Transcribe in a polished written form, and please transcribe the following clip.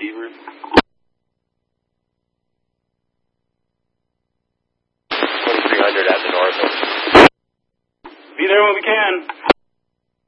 receivers. 2300 at the north. Be there when we can.